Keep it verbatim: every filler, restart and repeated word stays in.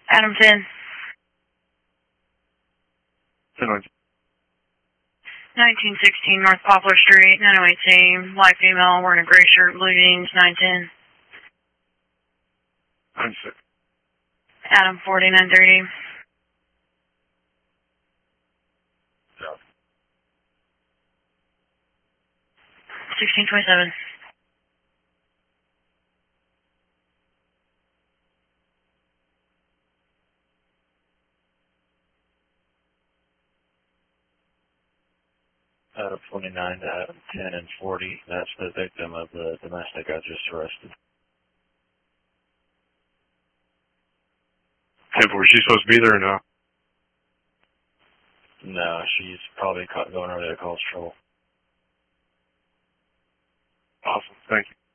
Adam ten. ten nineteen. nineteen sixteen North Poplar Street, nine oh eight team, live female, wearing a gray shirt, blue jeans, nine ten. nine six. Adam forty-nine thirty. Yeah. sixteen twenty-seven. Adam twenty-nine to Adam ten and forty. That's the victim of the domestic I just arrested. ten four, she's supposed to be there or no? No, she's probably ca- going over there to cause trouble. Awesome, thank you.